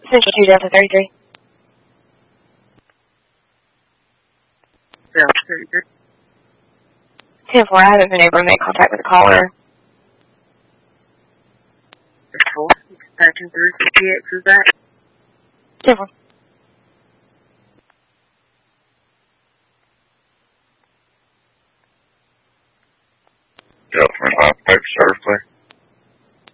Central 2 Delta 33. Delta 33. 10-4, I haven't been able to make contact with the caller. The 4, dispatching through CPX, is that? 10-4. Delta 25, paper service, please.